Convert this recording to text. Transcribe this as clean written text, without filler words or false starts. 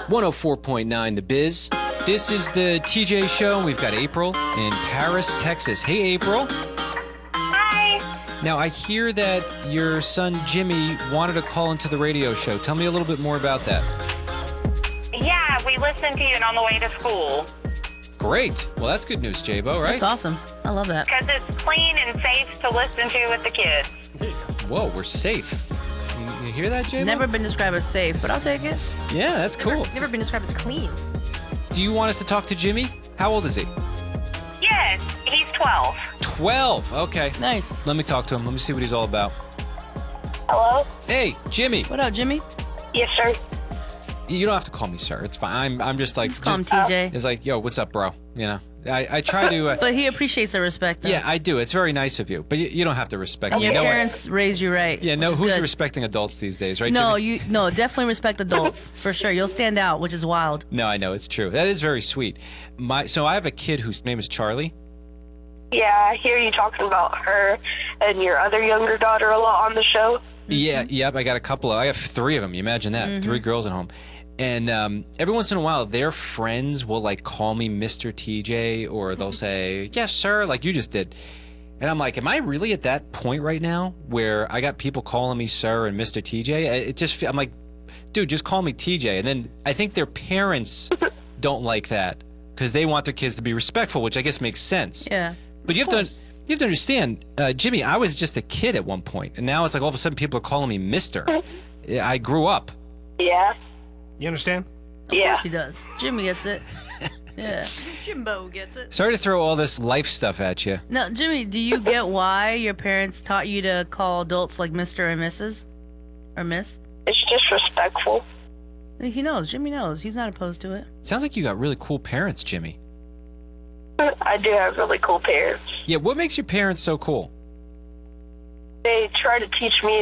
104.9 The Biz. This is the TJ Show. We've got April in Paris, Texas. Hey, April. Hi. Now, I hear that your son Jimmy wanted to call into the radio show. Tell me a little bit more about that. Yeah, we listened to you on the way to school Great. Well, that's good news, J-Bo, right? That's awesome. I love that. because it's clean and safe to listen to with the kids. Whoa, we're safe. You hear that, J-Bo? Never been described as safe, but I'll take it. Yeah, that's cool. Never been described as clean. Do you want us to talk to Jimmy? How old is he? Yes, he's 12. 12. Okay. Nice. Let me talk to him. Let me see what he's all about. Hello? Hey, Jimmy. What up, Jimmy? Yes, sir. You don't have to call me sir. It's fine. I'm just like... Let's call him TJ. It's like, yo, what's up, bro? You know, I try to... But he appreciates the respect, though. yeah, I do. It's very nice of you. But you don't have to respect And me. your No one- parents raised you right. Yeah, no, which is who's good. respecting adults these days, right, No, Jimmy? definitely respect adults, for sure. You'll stand out, which is wild. No, I know. It's true. That is very sweet. So I have a kid whose name is Charlie. Yeah, I hear you talking about her and your other younger daughter a lot on the show. Yeah, yep. I got I have 3 of them. You imagine that. 3 girls at home. And every once in a while, their friends will, like, call me Mr. TJ, or they'll say, yes, sir, like you just did. And I'm like, am I really at that point right now where I got people calling me sir and Mr. TJ? I'm like, dude, just call me TJ. And then I think their parents don't like that because they want their kids to be respectful, which I guess makes sense. Yeah. But you Of have course. to understand, Jimmy, I was just a kid at one point, and now it's like all of a sudden people are calling me Mister. I grew up. Yeah. You understand? Of course he does. Jimmy gets it. Yeah. Jimbo gets it. Sorry to throw all this life stuff at you. Now, Jimmy, do you get why your parents taught you to call adults like Mr. and Mrs.? Or Miss? It's disrespectful. He knows. Jimmy knows. He's not opposed to it. Sounds like you got really cool parents, Jimmy. I do have really cool parents. Yeah, what makes your parents so cool? They try to teach me